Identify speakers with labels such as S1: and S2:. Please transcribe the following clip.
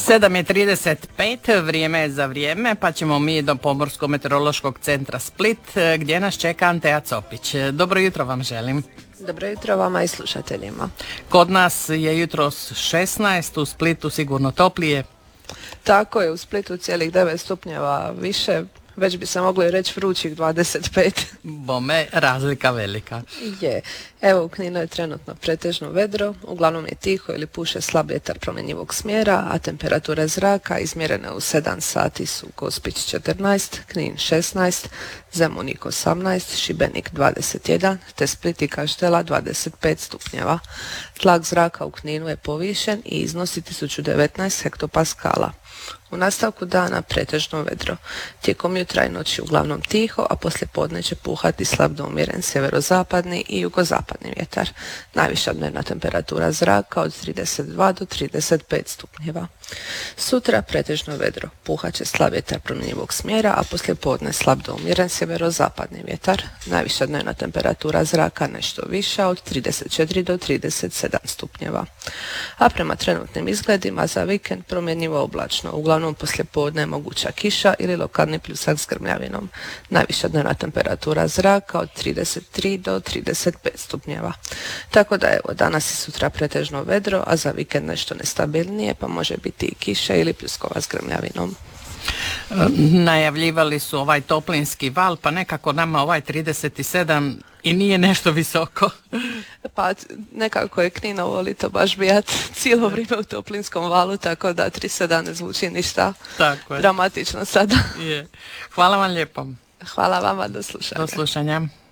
S1: 7:35, vrijeme je za vrijeme, pa ćemo mi do Pomorsko-meteorološkog centra Split, gdje nas čeka Anteja Copić. Dobro jutro vam želim.
S2: Dobro jutro vama i slušateljima.
S1: Kod nas je jutros 16, u Splitu sigurno toplije.
S2: Tako je, u Splitu cijelih 9 stupnjeva više, već bi se moglo reći vrućih 25.
S1: Bome, razlika velika.
S2: Je. Evo, u Kninu je trenutno pretežno vedro, uglavnom je tiho ili puše slab vjetar promjenjivog smjera, a temperature zraka izmjerene u 7 sati su Gospić 14, Knin 16, Zemunik 18, Šibenik 21, te Split i Kaštela 25 stupnjeva. Tlak zraka u Kninu je povišen i iznosi 1019 hektopaskala. U nastavku dana pretežno vedro. Tijekom jutra i noći uglavnom tiho, a poslije podne će puhati slab do umjeren sjeverozapadni i jugozapadni vjetar. Najviša dnevna temperatura zraka od 32 do 35 stupnjeva. Sutra pretežno vedro. Puhat će slab vjetar promjenjivog smjera, a poslije podne slab do umjeren sjeverozapadni vjetar. Najviša dnevna temperatura zraka nešto viša od 34 do 37 stupnjeva. A prema trenutnim izgledima za vikend promjenjivo oblačno. Uglavnom poslije podne je moguća kiša ili lokalni pljusak s grmljavinom. Najviša dnevna temperatura zraka od 33 do 35 stupnjeva. Tako da evo, danas i sutra pretežno vedro, a za vikend nešto nestabilnije, pa može biti i kiša ili pljuskova s grmljavinom.
S1: Najavljivali su ovaj toplinski val, pa nekako nama ovaj 37 i nije nešto visoko.
S2: Pa nekako je Kninovo lito baš bijat cijelo vrijeme u toplinskom valu, tako da 37 ne zvuči ništa dramatično sada.
S1: Je. Hvala vam lijepo.
S2: Hvala vama, do slušanja.
S1: Do slušanja.